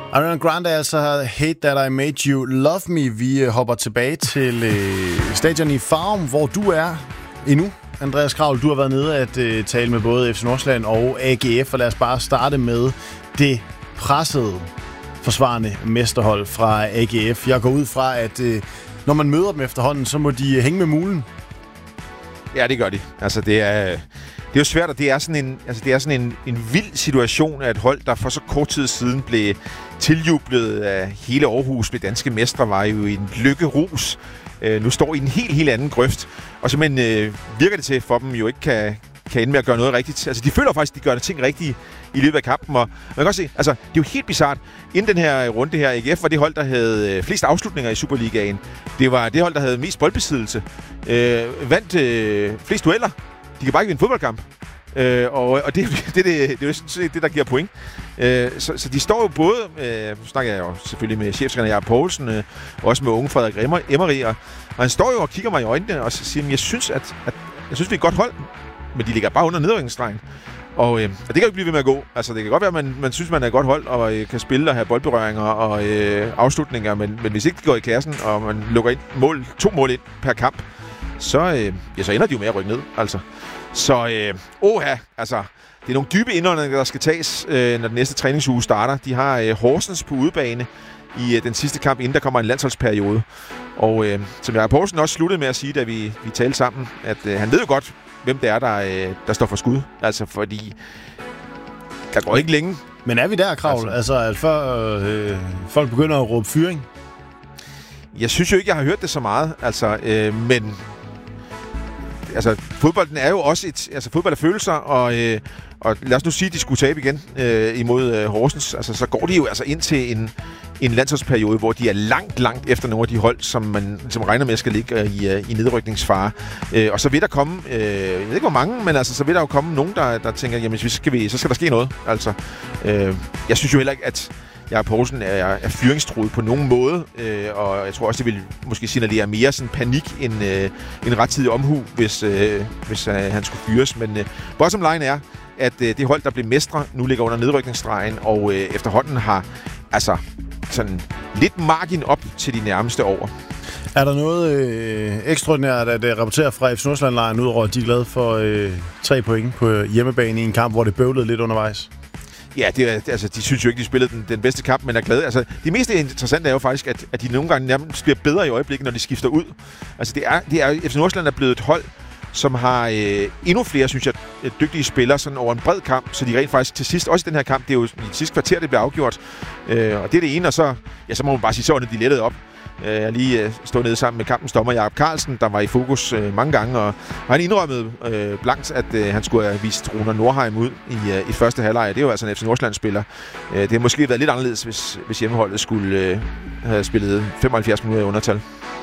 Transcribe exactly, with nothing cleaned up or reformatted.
Ariana Grande altså Hate That I Made You Love Me. Vi hopper tilbage til øh, stadion i Farum, hvor du er endnu. Andreas Kraul, du har været nede at øh, tale med både F C Nordsjælland og A G F, og lad os bare starte med det pressede forsvarende mesterhold fra A G F. Jeg går ud fra, at øh, når man møder dem efterhånden, så må de hænge med mulen. Ja, det gør de. Altså, det er, det er jo svært, og det er sådan en, altså, det er sådan en, en vild situation af et hold, der for så kort tid siden blev tiljublet af hele Aarhus ved danske mestre, var jo i en lykkerus. Øh, nu står i en helt, helt anden grøft, og simpelthen øh, virker det til, for dem jo ikke kan, kan ende med at gøre noget rigtigt. Altså, de føler faktisk, at de gør det ting rigtigt i løbet af kampen, og man kan også se, altså, det er jo helt bizart. Inden den her runde her, A G F var det hold, der havde flest afslutninger i Superligaen. Det var det hold, der havde mest boldbesiddelse. Øh, vandt øh, flest dueller. De kan bare ikke vinde en fodboldkamp. Øh, og og det, det, det, det, det er jo sådan det, der giver point. Øh, så, så de står jo både, øh, nu snakker jeg jo selvfølgelig med cheftræner Jakob Poulsen, øh, og også med unge Frederik Emery, og, og han står jo og kigger mig i øjnene og siger, jeg synes, at, at jeg synes, vi er et godt hold, men de ligger bare under nedrykningsstregen. Og, øh, og det kan jo ikke blive ved med at gå. Altså, det kan godt være, at man, man synes, man er et godt hold, og øh, kan spille og have boldberøringer og øh, afslutninger, men, men hvis ikke det går i kassen, og man lukker ind mål, to mål ind per kamp, så, øh, ja, så ender de jo med at rykke ned. Altså. Så, øh, oha, altså, det er nogle dybe indåndinger, der skal tages, øh, når den næste træningsuge starter. De har øh, Horsens på udebane i øh, den sidste kamp, inden der kommer en landsholdsperiode. Og øh, som Jakob Poulsen også sluttede med at sige, da vi, vi talte sammen, at øh, han ved jo godt, hvem det er, der, øh, der står for skud. Altså, fordi der går ikke længe. Men er vi der, Kraul? Altså, altså at før øh, folk begynder at råbe fyring? Jeg synes jo ikke, jeg har hørt det så meget. Altså, øh, men altså, fodbolden er jo også et... Altså, fodbold er følelser, og, øh, og lad os nu sige, at de skulle tabe igen øh, imod øh, Horsens. Altså, så går de jo altså ind til en, en landsholdsperiode, hvor de er langt, langt efter nogle af de hold, som man som regner med skal ligge i, uh, i nedrykningsfare. Øh, og så vil der komme... Øh, jeg ved ikke, hvor mange, men altså, så vil der jo komme nogen, der, der tænker, jamen, så skal, vi, så skal der ske noget. Altså, øh, jeg synes jo heller ikke, at Jakob Poulsen er, er fyringstruet på nogen måde, øh, og jeg tror også, det vil måske signalere mere sådan panik end, øh, end rettidig omhu, hvis, øh, hvis øh, han skulle fyres. Men øh, bottom line er, at øh, det hold, der blev mestre, nu ligger under nedrykningsstregen, og øh, efterhånden har altså sådan lidt margin op til de nærmeste år. Er der noget øh, ekstraordinært at uh, rapportere fra F C Nordsjælland-lejren, udover at de er glade for øh, tre point på hjemmebane i en kamp, hvor det bøvlede lidt undervejs? Ja, det er, altså, de synes jo ikke, de spillede den, den bedste kamp, men er glade. Altså, det mest interessante er jo faktisk, at, at de nogle gange nærmest bliver bedre i øjeblikket, når de skifter ud. Altså, det er, det er, F C Nordsjælland er blevet et hold, som har øh, endnu flere, synes jeg, dygtige spillere sådan over en bred kamp, så de rent faktisk til sidst, også i den her kamp, det er jo i det sidste kvarter, det bliver afgjort. Øh, og det er det ene, og så, ja, så må man bare sige, så er de lettet op. Jeg har lige øh, stået nede sammen med kampens dommer Jakob Carlsen, der var i fokus øh, mange gange, og, og han indrømmede øh, blankt, at øh, han skulle have vist Rune Nordheim ud i, øh, i første halvleg. Det er jo altså en F C Nordsjælland-spiller. Øh, det har måske været lidt anderledes, hvis, hvis hjemmeholdet skulle øh, have spillet femoghalvfjerds minutter i undertal.